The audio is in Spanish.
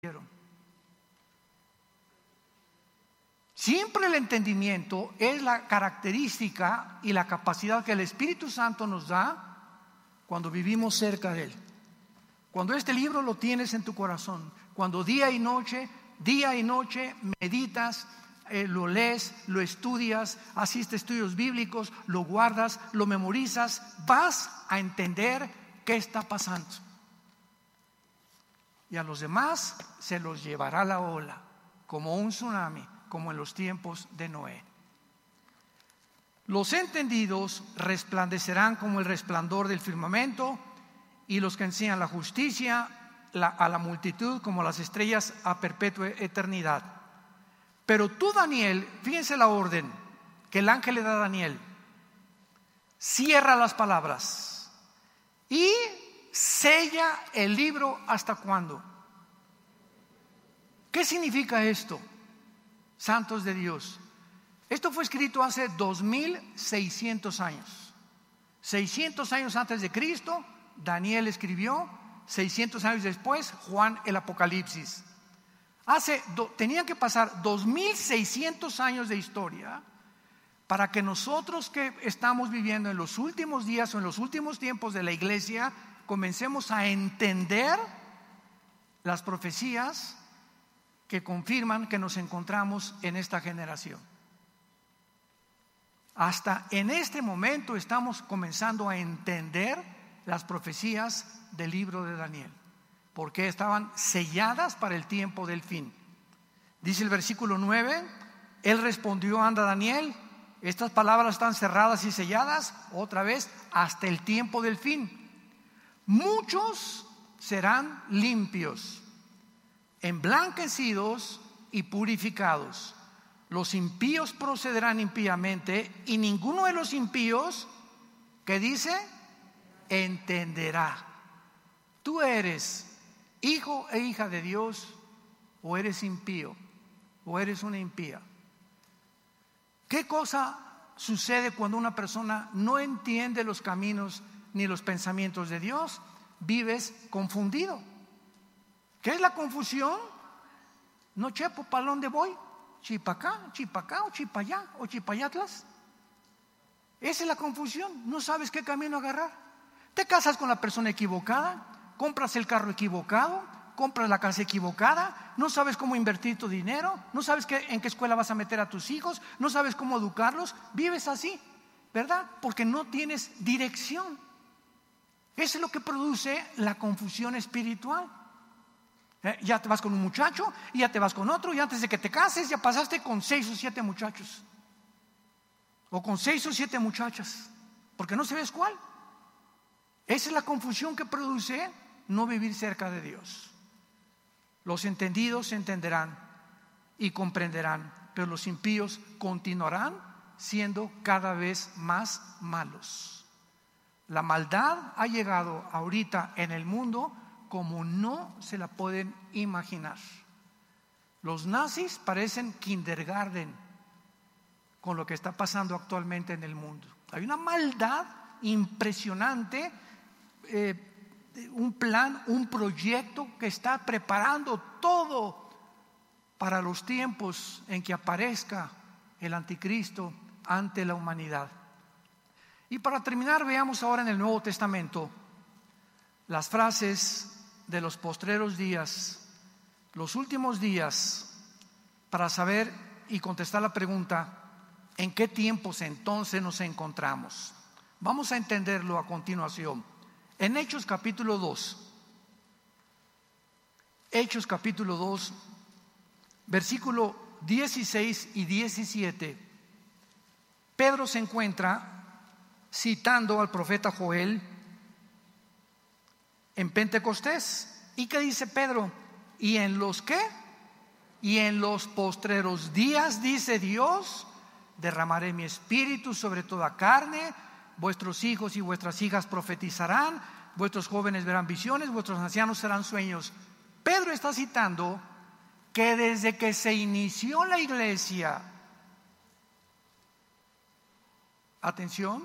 Siempre el entendimiento es la característica y la capacidad que el Espíritu Santo nos da cuando vivimos cerca de Él. Cuando este libro lo tienes en tu corazón, cuando día y noche meditas, lo lees, lo estudias, asistes a estudios bíblicos, lo guardas, lo memorizas, vas a entender qué está pasando. Y a los demás se los llevará la ola, como un tsunami, como en los tiempos de Noé. Los entendidos resplandecerán como el resplandor del firmamento, y los que enseñan la justicia a la multitud como las estrellas a perpetua eternidad. Pero tú, Daniel, fíjense la orden que el ángel le da a Daniel: cierra las palabras y sella el libro. ¿Hasta cuándo? ¿Qué significa esto, santos de Dios? Esto fue escrito hace 2600 años. 600 años antes de Cristo, Daniel escribió. 600 años después, Juan el Apocalipsis. Tenían que pasar 2600 años de historia para que nosotros que estamos viviendo en los últimos días o en los últimos tiempos de la iglesia comencemos a entender las profecías que confirman que nos encontramos en esta generación. Hasta en este momento estamos comenzando a entender las profecías del libro de Daniel, porque estaban selladas para el tiempo del fin. Dice el versículo 9: él respondió: anda, Daniel, estas palabras están cerradas y selladas otra vez hasta el tiempo del fin. Muchos serán limpios, emblanquecidos y purificados. Los impíos procederán impíamente, y ninguno de los impíos, ¿qué dice? Entenderá. Tú eres hijo e hija de Dios, o eres impío, o eres una impía. ¿Qué cosa sucede cuando una persona no entiende los caminos ni los pensamientos de Dios? Vives confundido. ¿Qué es la confusión? No chepo, ¿para dónde voy? ¿Chipacá, o chipallá, o chipayatlas? Esa es la confusión. No sabes qué camino agarrar. Te casas con la persona equivocada, compras el carro equivocado, compras la casa equivocada, no sabes cómo invertir tu dinero, no sabes en qué escuela vas a meter a tus hijos, no sabes cómo educarlos. Vives así, ¿verdad? Porque no tienes dirección. Eso es lo que produce la confusión espiritual. Ya te vas con un muchacho y ya te vas con otro, y antes de que te cases ya pasaste con 6 o 7 muchachos, o con 6 o 7 muchachas, porque no sabes cuál. Esa es la confusión que produce no vivir cerca de Dios. Los entendidos entenderán y comprenderán, pero los impíos continuarán siendo cada vez más malos. La maldad ha llegado ahorita en el mundo como no se la pueden imaginar. Los nazis parecen kindergarten con lo que está pasando actualmente en el mundo. Hay una maldad impresionante, un plan, un proyecto que está preparando todo para los tiempos en que aparezca el anticristo ante la humanidad. Y para terminar, veamos ahora en el Nuevo Testamento las frases de los postreros días, los últimos días, para saber y contestar la pregunta: ¿en qué tiempos entonces nos encontramos? Vamos a entenderlo a continuación. En Hechos capítulo 2, Hechos capítulo 2, versículo 16 y 17, Pedro se encuentra citando al profeta Joel en Pentecostés. ¿Y qué dice Pedro? ¿Y en los qué? Y en los postreros días, dice Dios, derramaré mi espíritu sobre toda carne. Vuestros hijos y vuestras hijas profetizarán, vuestros jóvenes verán visiones, vuestros ancianos serán sueños. Pedro está citando que desde que se inició la iglesia, atención,